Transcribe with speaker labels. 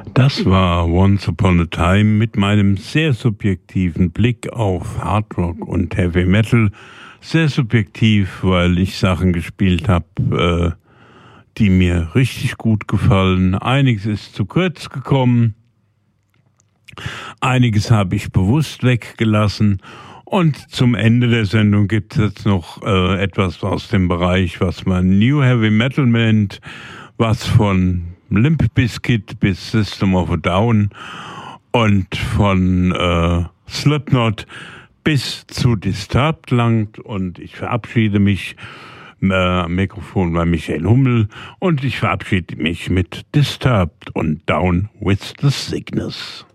Speaker 1: Das war Once Upon a Time mit meinem sehr subjektiven Blick auf Hard Rock und Heavy Metal. Sehr subjektiv, weil ich Sachen gespielt habe, die mir richtig gut gefallen. Einiges ist zu kurz gekommen. Einiges habe ich bewusst weggelassen. Und zum Ende der Sendung gibt es jetzt noch etwas aus dem Bereich, was man New Heavy Metal nennt, was von Limp Bizkit bis System of a Down und von Slipknot bis zu Disturbed langt. Und ich verabschiede mich, am Mikrofon bei Michael Hummel, und ich verabschiede mich mit Disturbed und Down with the Sickness.